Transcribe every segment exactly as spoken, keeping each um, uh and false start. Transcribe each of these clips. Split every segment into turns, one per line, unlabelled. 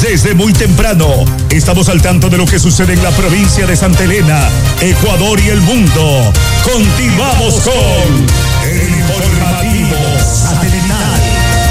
Desde muy temprano, estamos al tanto de lo que sucede en la provincia de Santa Elena, Ecuador y el mundo. Continuamos con el informativo satelital.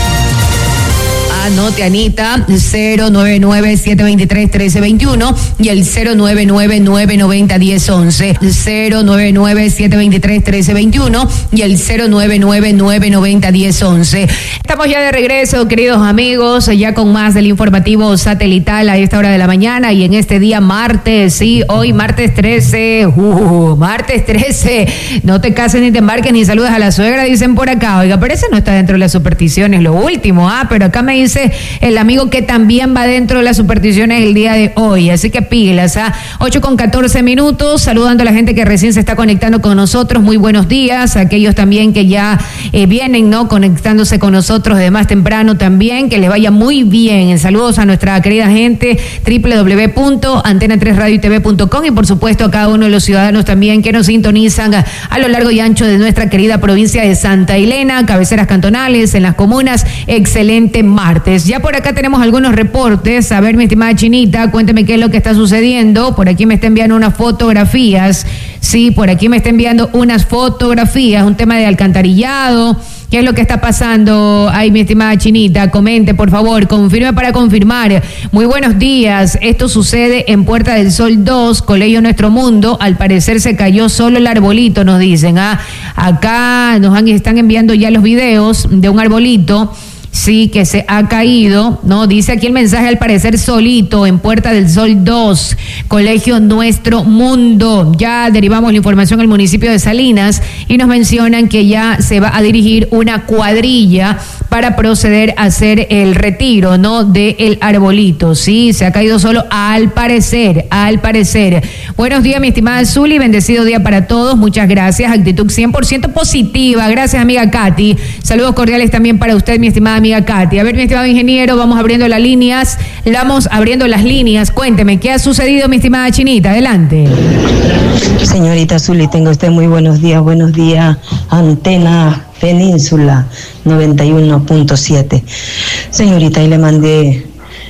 Anote, Anita, cero nueve nueve siete dos tres uno tres dos uno y el cero nueve nueve nueve nueve cero uno cero once, cero nueve nueve siete dos tres uno tres dos uno y el cero nueve nueve nueve nueve cero uno cero once. Estamos ya de regreso, queridos amigos, ya con más del informativo satelital a esta hora de la mañana y en este día martes, sí, hoy martes trece, uh, martes trece, no te cases ni te embarques ni saludes a la suegra, dicen por acá. Oiga, pero ese no está dentro de las supersticiones, lo último, ah, pero acá me dice el amigo que también va dentro de las supersticiones el día de hoy, así que pilas, ¿ah? ocho con catorce minutos, saludando a la gente que recién se está conectando con nosotros, muy buenos días, a aquellos también que ya eh, vienen, ¿no?, conectándose con nosotros de más temprano también, que les vaya muy bien, saludos a nuestra querida gente, doble u doble u doble u punto antena tres radio y t v punto com y por supuesto a cada uno de los ciudadanos también que nos sintonizan a, a lo largo y ancho de nuestra querida provincia de Santa Elena, cabeceras cantonales, en las comunas, excelente martes. Ya por acá tenemos algunos reportes. A ver, mi estimada Chinita, cuénteme qué es lo que está sucediendo. Por aquí me está enviando unas fotografías. Sí, por aquí me está enviando unas fotografías, un tema de alcantarillado. ¿Qué es lo que está pasando ahí, mi estimada Chinita? Comente, por favor, confirme para confirmar. Muy buenos días. Esto sucede en Puerta del Sol dos, Colegio Nuestro Mundo. Al parecer se cayó solo el arbolito, nos dicen. ¿ah? Acá nos han, están enviando ya los videos de un arbolito. Sí, que se ha caído, ¿no? Dice aquí el mensaje, al parecer solito, en Puerta del Sol dos, Colegio Nuestro Mundo. Ya derivamos la información al municipio de Salinas y nos mencionan que ya se va a dirigir una cuadrilla para proceder a hacer el retiro, ¿no?, del arbolito. Sí, se ha caído solo al parecer, al parecer. Buenos días, mi estimada Zuli, bendecido día para todos, muchas gracias, actitud cien por ciento positiva, gracias, amiga Katy. Saludos cordiales también para usted, mi estimada amiga Katy. A ver, mi estimado ingeniero, vamos abriendo las líneas, vamos abriendo las líneas. Cuénteme, ¿qué ha sucedido, mi estimada Chinita? Adelante.
Señorita Zuli, tenga usted muy buenos días, buenos días, Antena Península noventa y uno punto siete. Señorita, ahí le mandé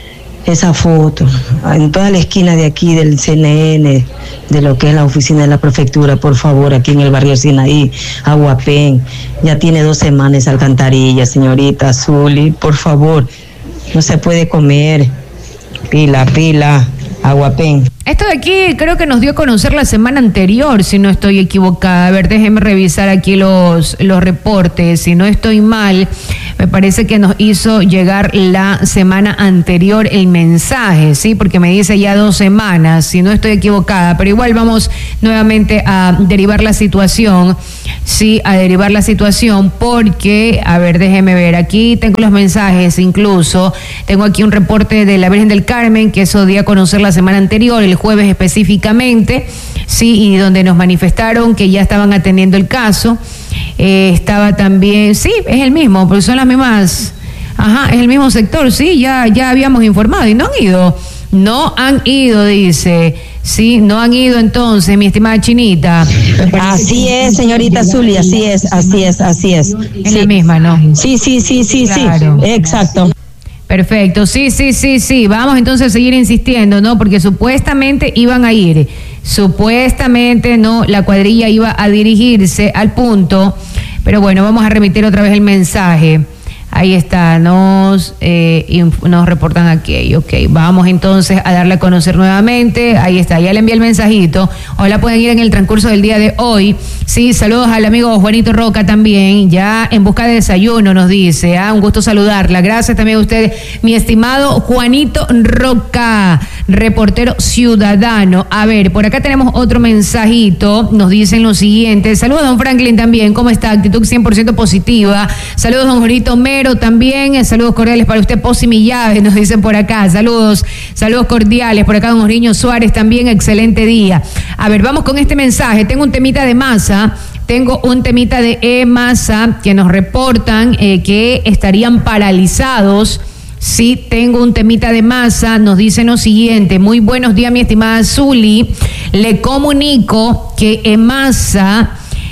esa foto en toda la esquina de aquí del C N N, de lo que es la oficina de la prefectura, por favor, aquí en el barrio Sinaí, Aguapén. Ya tiene dos semanas alcantarilla, señorita Zuli, por favor, no se puede comer. Pila, pila, Aguapén.
Esto de aquí creo que nos dio a conocer la semana anterior, si no estoy equivocada. A ver, déjenme revisar aquí los, los reportes. Si no estoy mal, me parece que nos hizo llegar la semana anterior el mensaje, ¿sí? Porque me dice ya dos semanas, si no estoy equivocada. Pero igual vamos nuevamente a derivar la situación, sí, a derivar la situación porque, a ver, déjenme ver. Aquí tengo los mensajes incluso. Tengo aquí un reporte de la Virgen del Carmen, que eso dio a conocer la semana anterior, el jueves específicamente, sí, y donde nos manifestaron que ya estaban atendiendo el caso. Eh, estaba también, sí, es el mismo, porque son las mismas, ajá, es el mismo sector, sí, ya, ya habíamos informado y no han ido, no han ido, dice, sí, no han ido entonces, mi estimada Chinita.
Así es, señorita Zuli, así es, así es, así es.
Es
sí.
la misma, ¿no?
Sí, sí, sí, sí,
claro.
Sí, exacto.
Perfecto, sí, sí, sí, sí, vamos entonces a seguir insistiendo, ¿no? Porque supuestamente iban a ir, supuestamente, ¿no? La cuadrilla iba a dirigirse al punto, pero bueno, vamos a remitir otra vez el mensaje. Ahí está, nos, eh, inf- nos reportan aquí, ok, vamos entonces a darle a conocer nuevamente, ahí está, ya le envié el mensajito, ojalá puedan ir en el transcurso del día de hoy, sí, saludos al amigo Juanito Roca también, ya en busca de desayuno nos dice, ah, un gusto saludarla, gracias también a usted, mi estimado Juanito Roca, reportero ciudadano. A ver, por acá tenemos otro mensajito, nos dicen lo siguiente, saludos a don Franklin también, ¿cómo está? Actitud cien por ciento positiva, saludos a don Jorito Mero también, saludos cordiales para usted, Posi Millave, nos dicen por acá, saludos, saludos cordiales, por acá don Oriño Suárez también, excelente día. A ver, vamos con este mensaje, tengo un temita de masa, tengo un temita de E-Masa que nos reportan eh, que estarían paralizados. Sí, tengo un temita de masa, nos dicen lo siguiente, muy buenos días mi estimada Zuli, le comunico que E-Masa,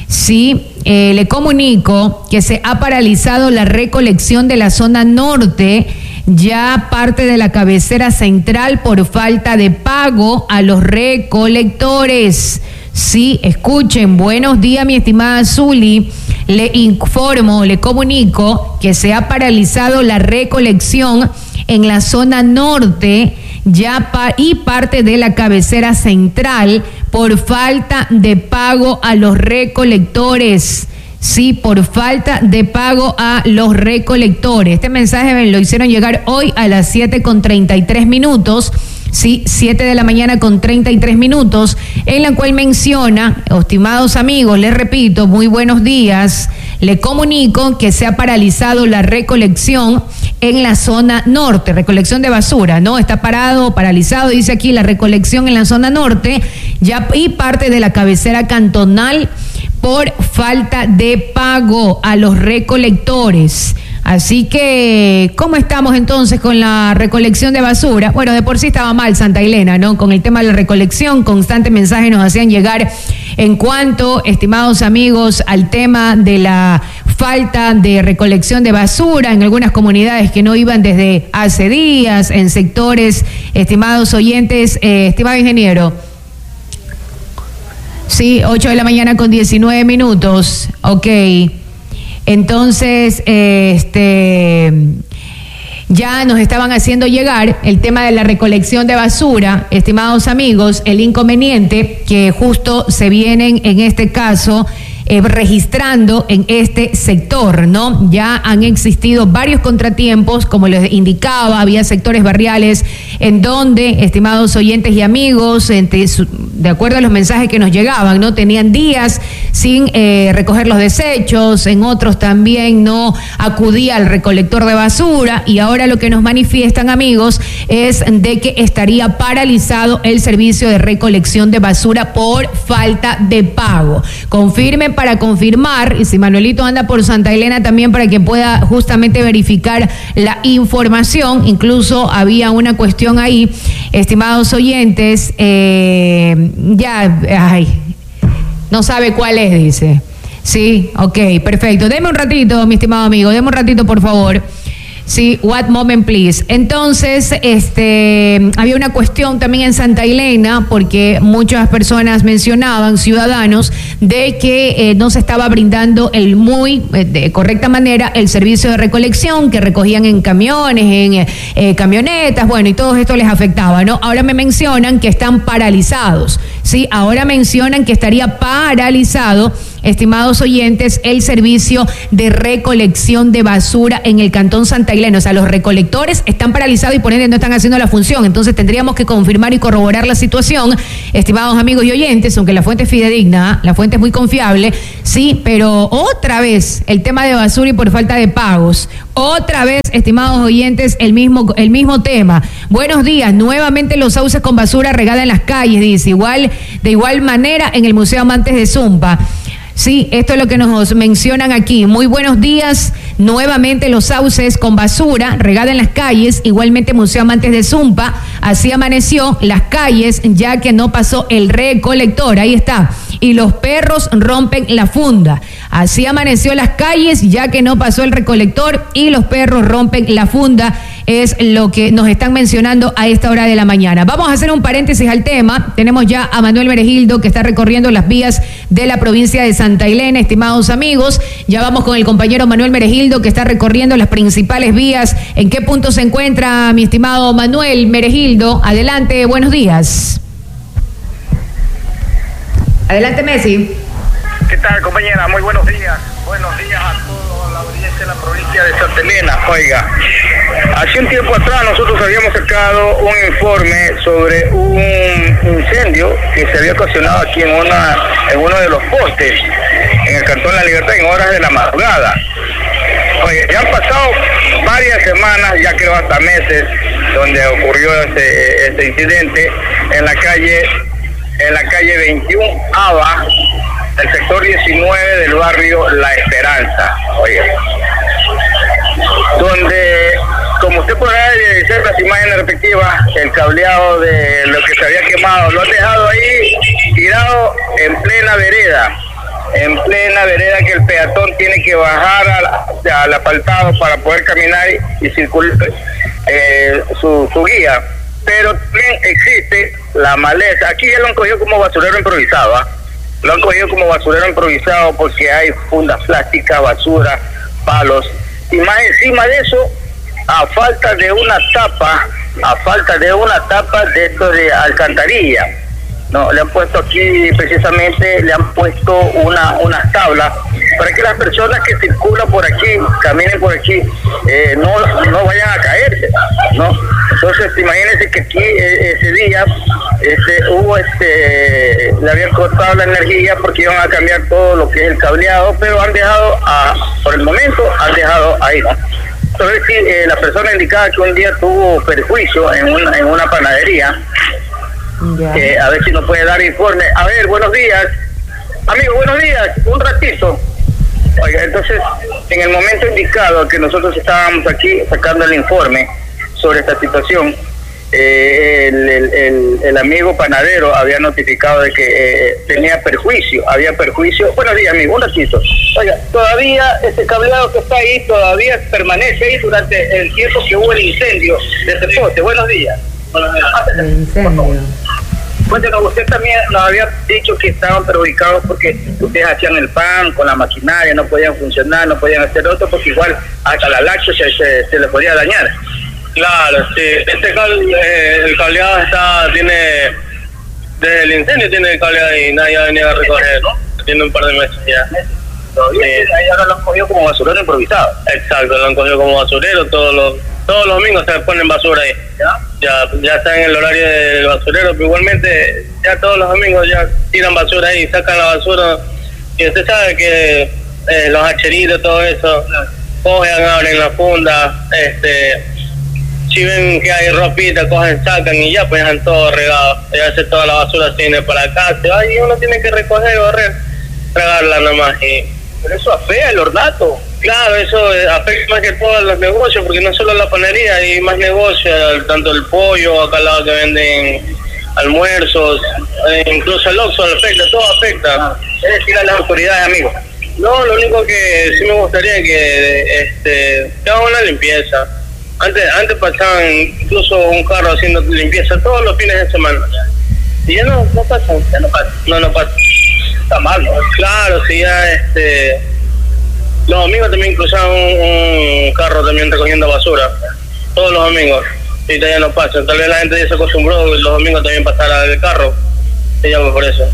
sí, eh, le comunico que se ha paralizado la recolección de la zona norte ya parte de la cabecera central por falta de pago a los recolectores. Sí, escuchen, buenos días, mi estimada Zuli. Le informo, le comunico que se ha paralizado la recolección en la zona norte ya pa- y parte de la cabecera central por falta de pago a los recolectores. Sí, por falta de pago a los recolectores. Este mensaje me lo hicieron llegar hoy a las siete con treinta y tres minutos. Sí, siete de la mañana con treinta y tres minutos, en la cual menciona, estimados amigos, les repito, muy buenos días, le comunico que se ha paralizado la recolección en la zona norte, recolección de basura, ¿no? Está parado, paralizado, dice aquí, la recolección en la zona norte, ya y parte de la cabecera cantonal por falta de pago a los recolectores. Así que, ¿cómo estamos entonces con la recolección de basura? Bueno, de por sí estaba mal Santa Elena, ¿no? Con el tema de la recolección, constantes mensajes nos hacían llegar en cuanto, estimados amigos, al tema de la falta de recolección de basura en algunas comunidades que no iban desde hace días, en sectores, estimados oyentes, eh, estimado ingeniero. Sí, ocho de la mañana con diecinueve minutos, ok. Entonces, este, ya nos estaban haciendo llegar el tema de la recolección de basura, estimados amigos, el inconveniente que justo se vienen en este caso eh, registrando en este sector, ¿no? Ya han existido varios contratiempos, como les indicaba, había sectores barriales en donde, estimados oyentes y amigos, entre su, de acuerdo a los mensajes que nos llegaban, ¿no? Tenían días sin eh, recoger los desechos, en otros también no acudía al recolector de basura, y ahora lo que nos manifiestan, amigos, es de que estaría paralizado el servicio de recolección de basura por falta de pago. Confirmen para confirmar, y si Manuelito anda por Santa Elena también para que pueda justamente verificar la información. Incluso había una cuestión ahí, estimados oyentes, eh, ya, ay, no sabe cuál es, dice. Sí, ok, perfecto. Deme un ratito, mi estimado amigo, deme un ratito, por favor. Sí, what moment please. Entonces, este, había una cuestión también en Santa Elena, porque muchas personas mencionaban, ciudadanos, de que eh, no se estaba brindando el muy, eh, de correcta manera, el servicio de recolección, que recogían en camiones, en eh, camionetas, bueno, y todo esto les afectaba, ¿no? Ahora me mencionan que están paralizados, ¿sí? Ahora mencionan que estaría paralizado, estimados oyentes, el servicio de recolección de basura en el Cantón Santa Elena. O sea, los recolectores están paralizados y por ende no están haciendo la función. Entonces tendríamos que confirmar y corroborar la situación, estimados amigos y oyentes, aunque la fuente es fidedigna, la fuente es muy confiable, sí, pero otra vez el tema de basura y por falta de pagos. Otra vez, estimados oyentes, el mismo, el mismo tema. Buenos días, nuevamente los sauces con basura regada en las calles, dice. Igual, de igual manera en el Museo Amantes de Zumpa. Sí, esto es lo que nos mencionan aquí. Muy buenos días. Nuevamente los sauces con basura regada en las calles. Igualmente Museo Amantes de Zumpa. Así amaneció las calles ya que no pasó el recolector. Ahí está. Y los perros rompen la funda. Así amaneció las calles ya que no pasó el recolector y los perros rompen la funda. Es lo que nos están mencionando a esta hora de la mañana. Vamos a hacer un paréntesis al tema. Tenemos ya a Manuel Meregildo, que está recorriendo las vías de la provincia de Santa Elena, estimados amigos. Ya vamos con el compañero Manuel Meregildo, que está recorriendo las principales vías. ¿En qué punto se encuentra mi estimado Manuel Meregildo? Adelante, buenos días. Adelante, Messi.
¿Qué tal, compañera? Muy buenos días. Buenos días a toda la audiencia de la provincia de Santa Elena. Oiga, hace un tiempo atrás nosotros habíamos sacado un informe sobre un incendio que se había ocasionado aquí en una en uno de los postes en el Cantón La Libertad en horas de la madrugada. Oiga, ya han pasado varias semanas, ya creo hasta meses, donde ocurrió este, este incidente en la calle en la calle veintiuno Ava, del sector diecinueve del barrio La Esperanza, oiga, donde, como usted podrá ver las imágenes respectivas, el cableado de lo que se había quemado lo han dejado ahí tirado en plena vereda, en plena vereda que el peatón tiene que bajar al, al asfaltado para poder caminar y, y circular eh, su, su guía, pero también existe la maleza. Aquí ya lo han cogido como basurero improvisado, ¿eh? Lo han cogido como basurero improvisado porque hay fundas plásticas, basura, palos, y más encima de eso, a falta de una tapa, a falta de una tapa de esto de alcantarilla, no, le han puesto aquí precisamente, le han puesto una unas tablas para que las personas que circulan por aquí, caminen por aquí, eh, no, no vayan a caerse, ¿no? Entonces, imagínense que aquí eh, ese día este, hubo este, le habían cortado la energía porque iban a cambiar todo lo que es el cableado, pero han dejado, a, por el momento, han dejado ahí, ¿no? Entonces, sí, eh, la persona indicaba que un día tuvo perjuicio en una, en una panadería. Eh, a ver si nos puede dar informe. A ver, buenos días. Amigo, buenos días. Un ratito. Oiga, entonces, en el momento indicado que nosotros estábamos aquí sacando el informe sobre esta situación, eh, el, el, el, el amigo panadero había notificado de que eh, tenía perjuicio, había perjuicio. Buenos días, amigo, un ratito. Oiga, todavía ese cableado que está ahí todavía permanece ahí durante el tiempo que hubo el incendio de ese poste. Buenos días. Buenos días.
El incendio.
Cuéntenos, usted también nos había dicho que estaban perjudicados porque ustedes hacían el pan con la maquinaria, no podían funcionar, no podían hacer otro, porque igual hasta la laxa se, se, se le podía dañar.
Claro, sí. Este cable, eh, el cableado está, tiene, desde el incendio tiene el cableado ahí, nadie ha venido a recoger, ¿no? Tiene un par de meses ya.
Todavía sí. Ahí ahora lo han cogido como basurero improvisado.
Exacto, lo han cogido como basurero, todos los, todos los domingos se ponen basura ahí.
¿Ya?
Ya, ya está en el horario del basurero, pero igualmente ya todos los domingos ya tiran basura ahí, sacan la basura, y usted sabe que eh, los hacheritos, todo eso, cogen, abren la funda, este, si ven que hay ropita, cogen, sacan y ya pues dejan todo regado, y hace toda la basura así viene para acá, se va y uno tiene que recoger, barrer, regarla nomás. Y
pero eso afea el ornato.
Claro, eso afecta más que todo a los negocios, porque no solo la panadería, hay más negocios, tanto el pollo, acá al lado que venden almuerzos, eh, incluso el Oxxo afecta, todo afecta.
Ah, es decir, a las autoridades, amigos.
No, lo único que sí me gustaría que este, que hagan una limpieza. Antes antes pasaban incluso un carro haciendo limpieza todos los fines de semana. Y ya no, no pasa, ya no pasa, no, no pasa.
Está mal, ¿no?
Claro, sí, ya este... Los domingos también cruzaban un, un carro también recogiendo basura, todos los domingos, y todavía no pasa. Tal vez la gente ya se acostumbró los domingos también pasara el carro, y ya por eso.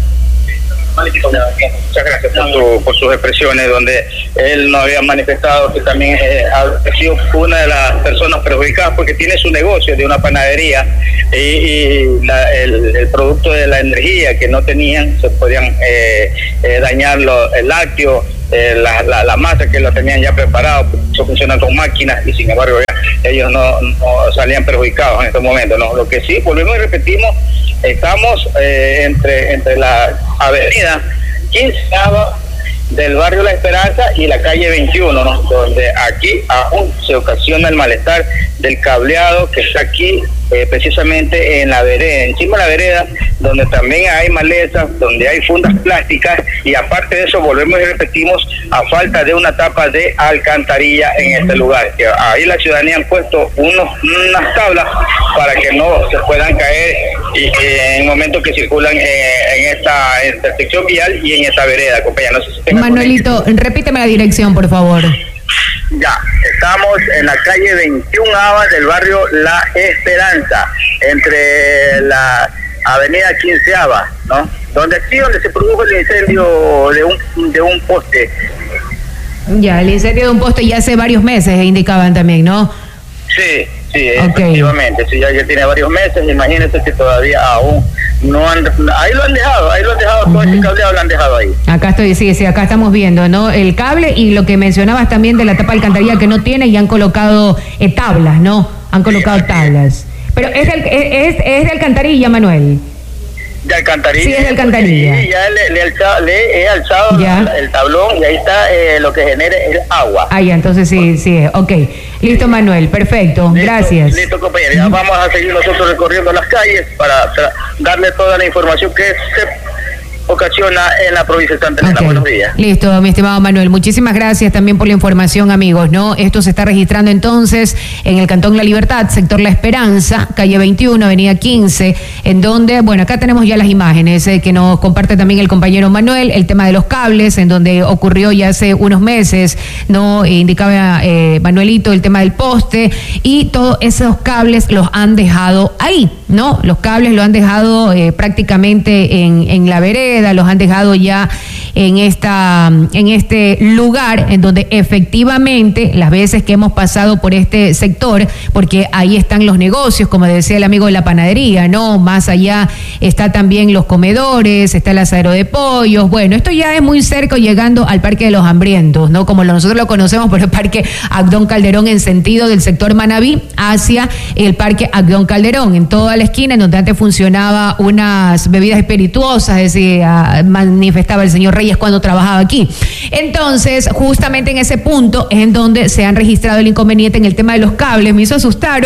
Muchas gracias por, su, por sus expresiones, donde él nos había manifestado que también eh, ha sido una de las personas perjudicadas porque tiene su negocio de una panadería y, y la, el, el producto de la energía que no tenían, se podían eh, eh, dañar lo, el lácteo, eh, la, la, la masa que lo tenían ya preparado, eso funciona con máquinas y sin embargo ya ellos no, no salían perjudicados en estos momentos, ¿no? Lo que sí, volvemos y repetimos, estamos eh, entre entre la avenida quinceava del barrio La Esperanza y la calle veintiuno, ¿no? Donde aquí aún se ocasiona el malestar del cableado que está aquí eh, precisamente en la vereda, encima de la vereda, donde también hay malezas, donde hay fundas plásticas y aparte de eso volvemos y repetimos, a falta de una tapa de alcantarilla en este lugar. Que ahí la ciudadanía han puesto unos unas tablas para que no se puedan caer y eh, en el momento que circulan eh, en esta intersección vial y en esta vereda, compañera. No sé si
Manuelito, repíteme la dirección, por favor.
Ya, estamos en la calle veintiuno A del barrio La Esperanza, entre la avenida quinceava, ¿no? Donde aquí donde se produjo el incendio de un de un poste.
Ya, el incendio de un poste ya hace varios meses, indicaban también, ¿no?
Sí, sí,
okay.
Efectivamente, sí, ya, ya tiene varios meses, imagínense que todavía aún no han, ahí lo han dejado, ahí lo han dejado, uh-huh. Todo ese cableado lo han dejado ahí.
Acá estoy, sí, sí, acá estamos viendo, ¿no? El cable y lo que mencionabas también de la tapa de alcantarilla que no tiene y han colocado eh, tablas, ¿no? Han colocado sí, tablas. Pero es de, es, es de alcantarilla, Manuel.
De alcantarilla.
Sí, es de alcantarilla.
Sí, ya le, le, alza, le he alzado la, el tablón y ahí está eh, lo que genera el agua.
Ah, ya, entonces sí, sí, ok. Listo, Manuel, perfecto,
listo,
gracias.
Listo, compañero. Ya vamos a seguir nosotros recorriendo las calles para, para darle toda la información que se ocasiona en la provincia de Santa Elena. Okay. Buenos días.
Listo, mi estimado Manuel. Muchísimas gracias también por la información, amigos, ¿no? Esto se está registrando entonces en el Cantón La Libertad, sector La Esperanza, calle veintiuno, avenida quince, en donde, bueno, acá tenemos ya las imágenes eh, que nos comparte también el compañero Manuel, el tema de los cables, en donde ocurrió ya hace unos meses, ¿no? Indicaba eh, Manuelito el tema del poste, y todos esos cables los han dejado ahí, ¿no? Los cables lo han dejado eh, prácticamente en, en la vereda, los han dejado ya en esta en este lugar en donde efectivamente las veces que hemos pasado por este sector, porque ahí están los negocios, como decía el amigo de la panadería, ¿no? Más allá está también los comedores, está el asadero de pollos. Bueno, esto ya es muy cerca, llegando al Parque de los Hambrientos, ¿no? Como nosotros lo conocemos por el Parque Agdón Calderón, en sentido del sector Manabí hacia el Parque Agdón Calderón, en toda la esquina en donde antes funcionaba unas bebidas espirituosas, es decir, manifestaba el señor Reyes cuando trabajaba aquí. Entonces, justamente en ese punto es en donde se han registrado el inconveniente en el tema de los cables. Me hizo asustar,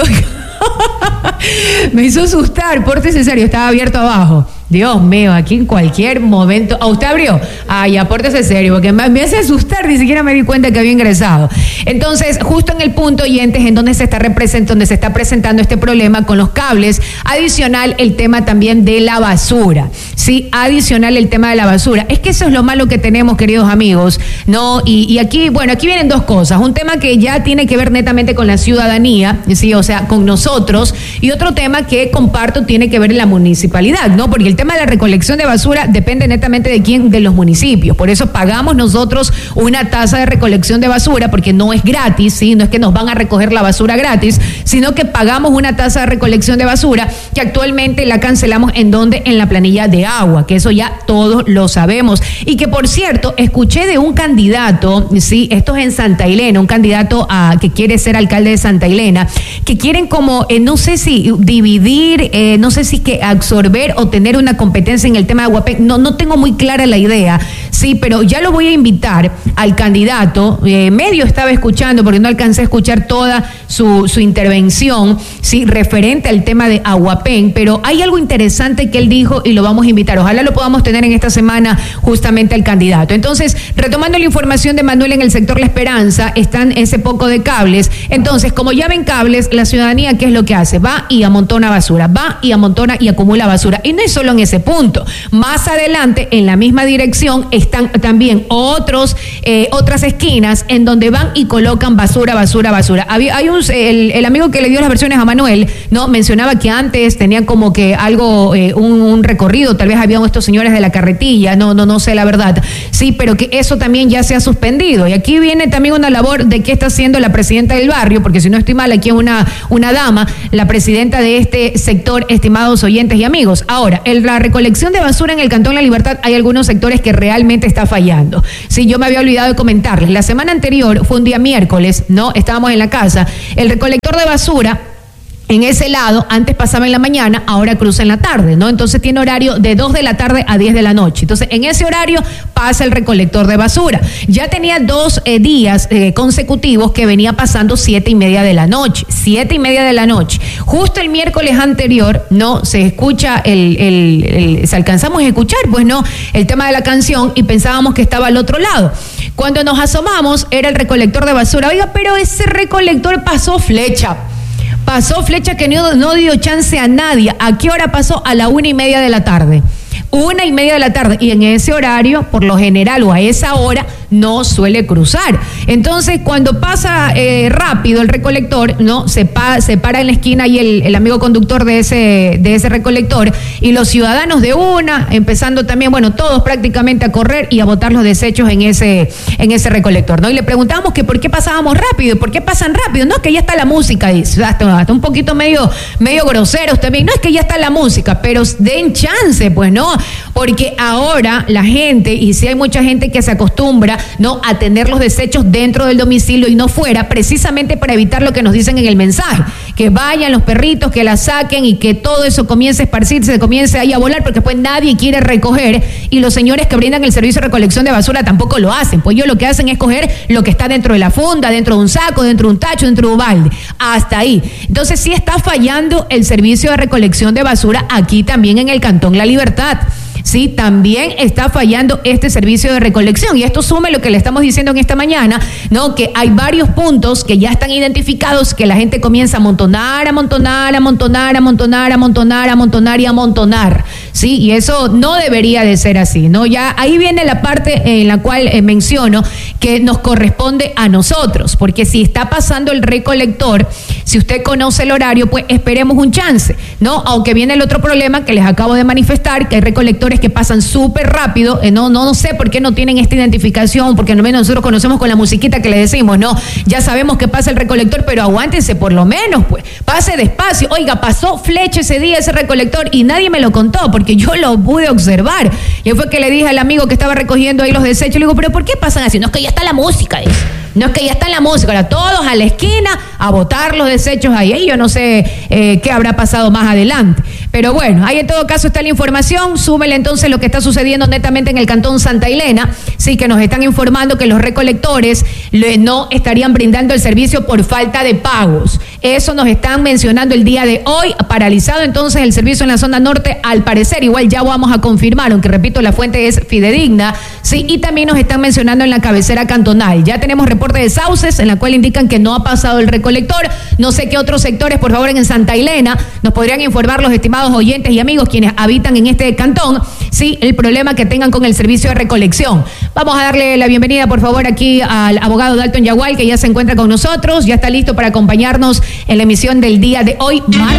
me hizo asustar, pórtese serio, estaba abierto abajo. Dios mío, aquí en cualquier momento. ¿A usted abrió? Ay, apórtese serio, porque me, me hace asustar, ni siquiera me di cuenta que había ingresado. Entonces, justo en el punto, oyentes, en donde se está representando, donde se está presentando este problema con los cables, adicional el tema también de la basura. Sí, adicional el tema de la basura. Es que eso es lo malo que tenemos, queridos amigos, ¿no? Y, y aquí, bueno, aquí vienen dos cosas. Un tema que ya tiene que ver netamente con la ciudadanía, sí, o sea, con nosotros, y otro tema que comparto tiene que ver en la municipalidad, ¿no? Porque el El tema de la recolección de basura depende netamente de quién, de los municipios. Por eso pagamos nosotros una tasa de recolección de basura, porque no es gratis, ¿sí? No es que nos van a recoger la basura gratis, sino que pagamos una tasa de recolección de basura que actualmente la cancelamos en donde, en la planilla de agua, que eso ya todos lo sabemos. Y que, por cierto, escuché de un candidato, sí, esto es en Santa Elena, un candidato a, que quiere ser alcalde de Santa Elena, que quieren como, eh, no sé si dividir, eh, no sé si que absorber o tener una una competencia en el tema de Aguapén. No, no tengo muy clara la idea, sí, pero ya lo voy a invitar al candidato. Eh, medio estaba escuchando, porque no alcancé a escuchar toda su, su intervención, sí, referente al tema de Aguapén, pero hay algo interesante que él dijo y lo vamos a invitar. Ojalá lo podamos tener en esta semana justamente al candidato. Entonces, retomando la información de Manuel, en el sector La Esperanza están ese poco de cables. Entonces, como ya ven cables, la ciudadanía, ¿qué es lo que hace? Va y amontona basura, va y amontona y acumula basura. Y no es solo en ese punto. Más adelante, en la misma dirección, están también otros, eh, otras esquinas en donde van y colocan basura, basura, basura. Había, hay un, el, el amigo que le dio las versiones a Manuel, no, mencionaba que antes tenían como que algo, eh, un, un recorrido, tal vez habían estos señores de la carretilla, no, no, no sé la verdad. Sí, pero que eso también ya se ha suspendido. Y aquí viene también una labor de qué está haciendo la presidenta del barrio, porque si no estoy mal, aquí es una, una dama, la presidenta de este sector, estimados oyentes y amigos. Ahora, el la recolección de basura en el Cantón La Libertad, hay algunos sectores que realmente está fallando. Sí, yo me había olvidado de comentarles. La semana anterior fue un día miércoles, ¿no? Estábamos en la casa. El recolector de basura en ese lado, antes pasaba en la mañana, ahora cruza en la tarde, ¿no? Entonces tiene horario de dos de la tarde a diez de la noche. Entonces, en ese horario pasa el recolector de basura. Ya tenía dos eh, días eh, consecutivos que venía pasando siete y media de la noche. Siete y media de la noche. Justo el miércoles anterior, ¿no? Se escucha el, el, el, se alcanzamos a escuchar, pues, ¿no? El tema de la canción y pensábamos que estaba al otro lado. Cuando nos asomamos, era el recolector de basura. Oiga, pero ese recolector pasó flecha. Pasó flecha que no, no dio chance a nadie. ¿A qué hora pasó? A la una y media de la tarde. Una y media de la tarde. Y en ese horario, por lo general, o a esa hora, no suele cruzar. Entonces, cuando pasa eh, rápido el recolector, ¿no? Se, pa, se para en la esquina y el, el amigo conductor de ese, de ese recolector, y los ciudadanos de una, empezando también, bueno, todos prácticamente a correr y a botar los desechos en ese, en ese recolector, ¿no? Y le preguntamos que por qué pasábamos rápido, por qué pasan rápido. No, es que ya está la música, dice, hasta, hasta un poquito medio, medio groseros también. No, es que ya está la música, pero den chance, pues, ¿no? Porque ahora la gente, y si hay mucha gente que se acostumbra, ¿no?, a tener los desechos dentro del domicilio y no fuera, precisamente para evitar lo que nos dicen en el mensaje, que vayan los perritos, que la saquen y que todo eso comience a esparcirse, se comience ahí a volar, porque después nadie quiere recoger, y los señores que brindan el servicio de recolección de basura tampoco lo hacen, pues ellos lo que hacen es coger lo que está dentro de la funda, dentro de un saco, dentro de un tacho, dentro de un balde, hasta ahí. Entonces sí está fallando el servicio de recolección de basura aquí también en el Cantón La Libertad. sí, también está fallando este servicio de recolección. Y esto sume lo que le estamos diciendo en esta mañana, ¿no? Que hay varios puntos que ya están identificados, que la gente comienza a amontonar, amontonar, amontonar, amontonar, amontonar, amontonar y amontonar, ¿sí? Y eso no debería de ser así, ¿no? Ya ahí viene la parte en la cual eh, menciono que nos corresponde a nosotros, porque si está pasando el recolector, si usted conoce el horario, pues esperemos un chance, ¿no? Aunque viene el otro problema que les acabo de manifestar, que hay recolectores que pasan súper rápido, eh, no, no, no sé por qué no tienen esta identificación, porque al menos nosotros conocemos con la musiquita que le decimos, ¿no? Ya sabemos que pasa el recolector, pero aguántense por lo menos, pues, pase despacio. Oiga, pasó flecha ese día ese recolector y nadie me lo contó, porque yo lo pude observar. Y fue que le dije al amigo que estaba recogiendo ahí los desechos, le digo, pero ¿por qué pasan así? No, es que ya está la música, dice. No, es que ya está en la música, ahora todos a la esquina a botar los desechos ahí. Ahí yo no sé eh, qué habrá pasado más adelante. Pero bueno, ahí en todo caso está la información. Súmele entonces lo que está sucediendo netamente en el cantón Santa Elena. Sí, que nos están informando que los recolectores le, no estarían brindando el servicio por falta de pagos. Eso nos están mencionando el día de hoy. Paralizado entonces el servicio en la zona norte, al parecer. Igual ya vamos a confirmar, aunque repito, la fuente es fidedigna. Sí, y también nos están mencionando en la cabecera cantonal. Ya tenemos reporte de Sauces, en la cual indican que no ha pasado el recolector. No sé qué otros sectores, por favor, en Santa Elena nos podrían informar los estimados oyentes y amigos quienes habitan en este cantón, sí, el problema que tengan con el servicio de recolección. Vamos a darle la bienvenida, por favor, aquí al abogado Dalton Yagual, que ya se encuentra con nosotros, ya está listo para acompañarnos en la emisión del día de hoy.